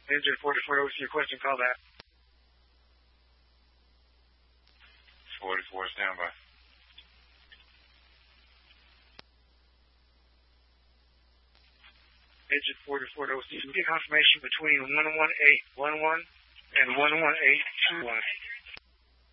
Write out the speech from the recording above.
Agent 44, what's your question? Call back. 44, standby. Agent 44, OC, get confirmation between 11811 and 11821.